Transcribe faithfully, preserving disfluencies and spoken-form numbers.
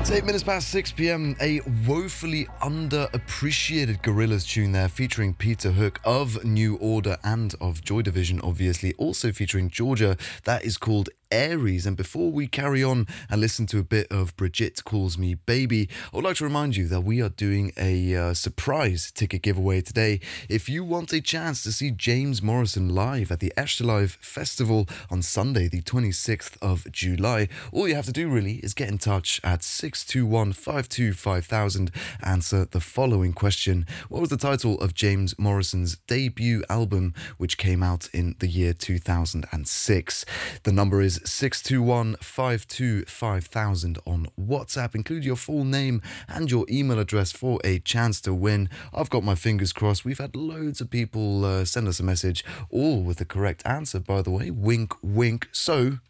Eight minutes past six p.m. A woefully underappreciated Gorillaz tune there, featuring Peter Hook of New Order and of Joy Division, obviously, also featuring Georgia. That is called Aries. And before we carry on and listen to a bit of Brigitte Calls Me Baby, I would like to remind you that we are doing a uh, surprise ticket giveaway today. If you want a chance to see James Morrison live at the Ashlive Festival on Sunday, the twenty-sixth of July, all you have to do really is get in touch at six two one, five two five thousand. Answer the following question: what was the title of James Morrison's debut album, which came out in the year two thousand six? The number is six two one, five two five thousand on WhatsApp. Include your full name and your email address for a chance to win. I've got my fingers crossed. We've had loads of people uh, send us a message, all with the correct answer, by the way. Wink, wink. So